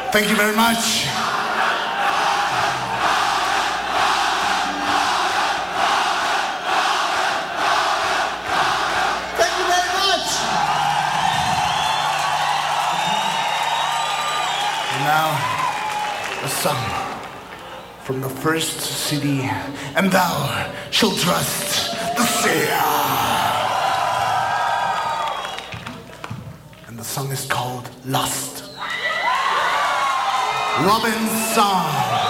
Thank you very much. Thank you very much. And now, a song from the first CD, And Thou Shalt Trust the Seer. And the song is called Lost. Robin's Song.